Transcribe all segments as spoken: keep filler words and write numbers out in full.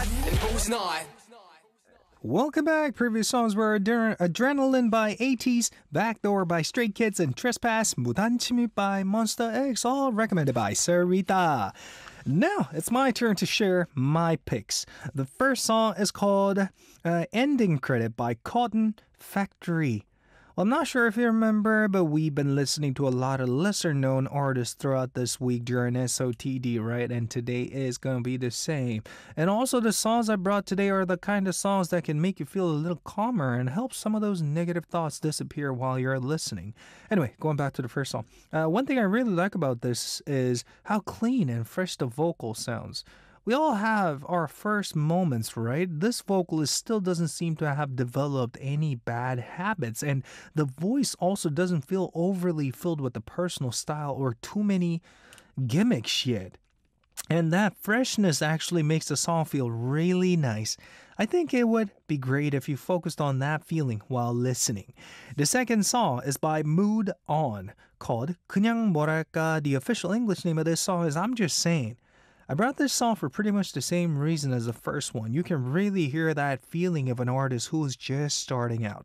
not, and who's not. Welcome back. Previous songs were Adre- Adrenaline by eighties, Backdoor by Stray Kids, and Trespass 무단침입 by Monster X, all recommended by Sarita. Now, it's my turn to share my picks. The first song is called uh, Ending Credit by Cotton Factory. Well, I'm not sure if you remember, but we've been listening to a lot of lesser-known artists throughout this week during S O T D, right? And today is going to be the same. And also, the songs I brought today are the kind of songs that can make you feel a little calmer and help some of those negative thoughts disappear while you're listening. Anyway, going back to the first song. Uh, one thing I really like about this is how clean and fresh the vocal sounds. We all have our first moments, right? This vocalist still doesn't seem to have developed any bad habits, and the voice also doesn't feel overly filled with the personal style or too many gimmicks yet. And that freshness actually makes the song feel really nice. I think it would be great if you focused on that feeling while listening. The second song is by Mood On, called 그냥 뭐랄까. The official English name of this song is I'm Just Saying. I brought this song for pretty much the same reason as the first one. You can really hear that feeling of an artist who is just starting out.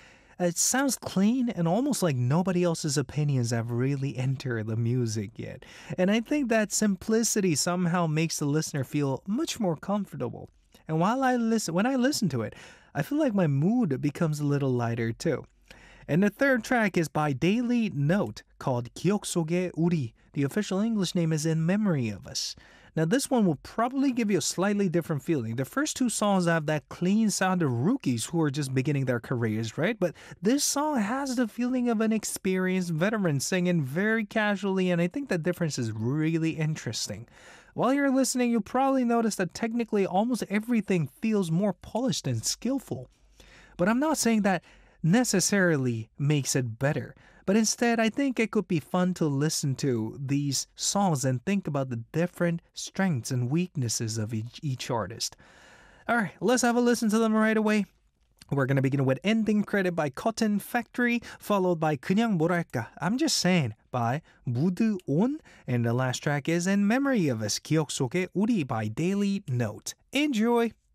It sounds clean and almost like nobody else's opinions have really entered the music yet. And I think that simplicity somehow makes the listener feel much more comfortable. And while I listen, when I listen to it, I feel like my mood becomes a little lighter too. And the third track is by Daily Note called 기억 속의 우리. The official English name is In Memory of Us. Now this one will probably give you a slightly different feeling. The first two songs have that clean sound of rookies who are just beginning their careers, right? But this song has the feeling of an experienced veteran singing very casually, and I think the difference is really interesting. While you're listening, you'll probably notice that technically almost everything feels more polished and skillful. But I'm not saying that necessarily makes it better. But instead, I think it could be fun to listen to these songs and think about the different strengths and weaknesses of each, each artist. All right, let's have a listen to them right away. We're going to begin with Ending Credit by Cotton Factory, followed by 그냥 뭐랄까, I'm Just Saying by Mood On, and the last track is In Memory of Us, 기억 속의 우리 by Daily Note. Enjoy!